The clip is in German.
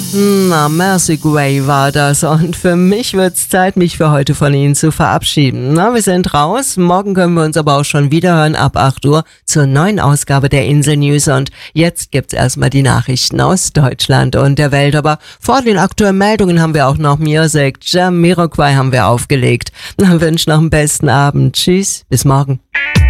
Na, Mercy Gray war das. Und für mich wird's Zeit, mich für heute von Ihnen zu verabschieden. Na, wir sind raus. Morgen können wir uns aber auch schon wieder hören ab 8 Uhr zur neuen Ausgabe der Insel News. Und jetzt gibt's erstmal die Nachrichten aus Deutschland und der Welt. Aber vor den aktuellen Meldungen haben wir auch noch Music. Jamiroquai haben wir aufgelegt. Dann wünsche noch einen besten Abend. Tschüss, bis morgen.